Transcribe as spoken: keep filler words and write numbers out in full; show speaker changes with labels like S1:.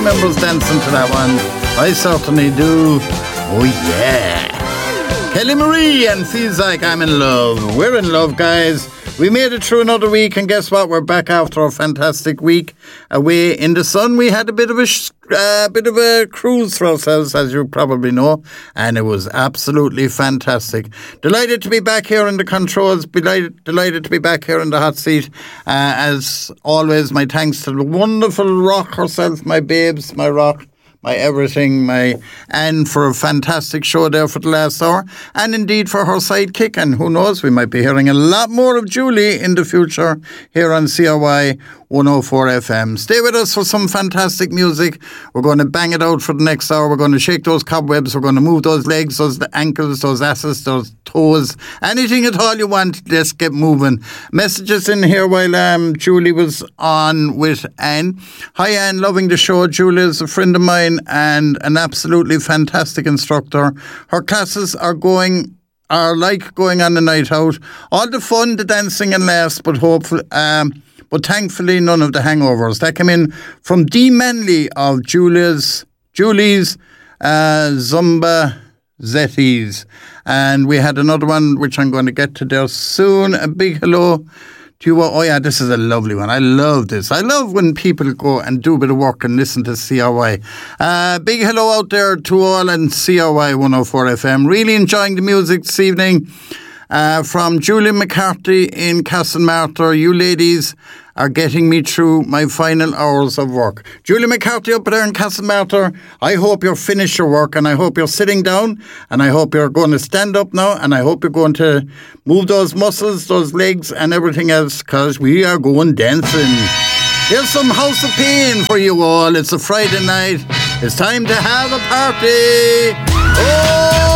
S1: Members dancing to that one. I certainly do. Oh yeah. Kelly Marie and Feels Like I'm in Love. We're in love, guys. We made it through another week, and guess what? We're back after a fantastic week away in the sun. We had a bit of a sh- uh, bit of a cruise for ourselves, as you probably know, and it was absolutely fantastic. Delighted to be back here in the controls. Delighted, delighted to be back here in the hot seat. Uh, as always, my thanks to the wonderful Rock herself, my babes, my Rock. My everything, my Anne, for a fantastic show there for the last hour, and indeed for her sidekick. And who knows, we might be hearing a lot more of Julie in the future here on C R Y one oh four F M. Stay with us for some fantastic music. We're going to bang it out for the next hour. We're going to shake those cobwebs. We're going to move those legs, those ankles, those asses, those toes, anything at all you want. Let's get moving. Messages in here while um, Julie was on with Anne. Hi Anne, loving the show. Julie is a friend of mine and an absolutely fantastic instructor. Her classes are going are like going on a night out. All the fun, the dancing and laughs, but hopefully um but thankfully none of the hangovers. That came in from Dee Manley of Julie's Julie's uh, Zumba Zetties. And we had another one which I'm going to get to there soon. A big hello to you. Oh yeah, this is a lovely one. I love this. I love when people go and do a bit of work and listen to C R Y. Uh, big hello out there to all and C R Y one oh four F M. Really enjoying the music this evening. Uh, from Julie McCarthy in Castlemartyr. You ladies are getting me through my final hours of work. Julie McCarthy up there in Castlemartyr, I hope you're finished your work, and I hope you're sitting down, and I hope you're going to stand up now, and I hope you're going to move those muscles, those legs and everything else, because we are going dancing. Here's some House of Pain for you all. It's a Friday night. It's time to have a party. Oh!